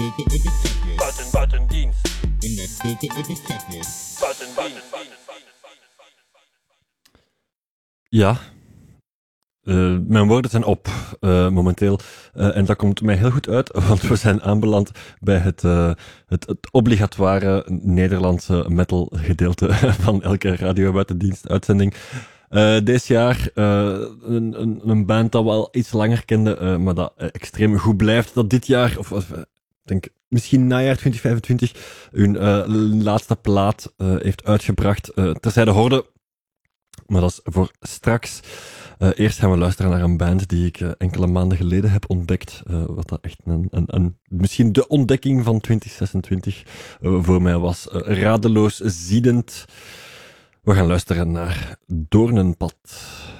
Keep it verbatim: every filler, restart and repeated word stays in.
Button, buttondienst. Buttondienst. Ja, uh, mijn woorden zijn op uh, momenteel. Uh, en dat komt mij heel goed uit, want we zijn aanbeland bij het, uh, het, het obligatoire Nederlandse metal gedeelte van elke Radio Buitendienst uitzending. Uh, dit jaar uh, een, een, een band dat we al iets langer kenden, uh, maar dat uh, extreem goed blijft. Dat dit jaar, of, of ik denk misschien najaar twintig vijfentwintig, hun uh, laatste plaat uh, heeft uitgebracht. Uh, terzijde hoorde, maar dat is voor straks. Uh, eerst gaan we luisteren naar een band die ik uh, enkele maanden geleden heb ontdekt. Uh, wat dat echt een, een, een, misschien de ontdekking van twintig zesentwintig uh, voor mij was. Uh, radeloos ziedend. We gaan luisteren naar Doornenpad.